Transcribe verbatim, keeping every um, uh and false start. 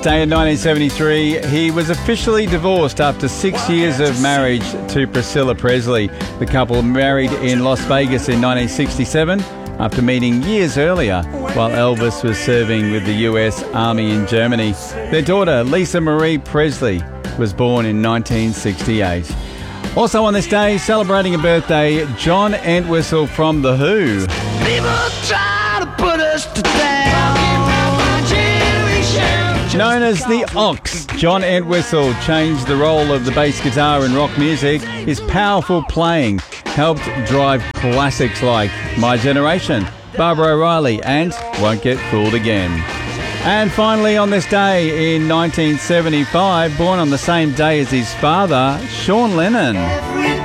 day in nineteen seventy-three, he was officially divorced after six years of marriage to Priscilla Presley. The couple married in Las Vegas in nineteen sixty-seven after meeting years earlier while Elvis was serving with the U S Army in Germany. Their daughter, Lisa Marie Presley, was born in nineteen sixty-eight. Also on this day, celebrating a birthday, John Entwistle from The Who. People try to put us to down. Known as the Ox, John Entwistle changed the role of the bass guitar in rock music. His powerful playing helped drive classics like My Generation, Barbara O'Reilly and Won't Get Fooled Again. And finally on this day in nineteen seventy-five, born on the same day as his father, Sean Lennon.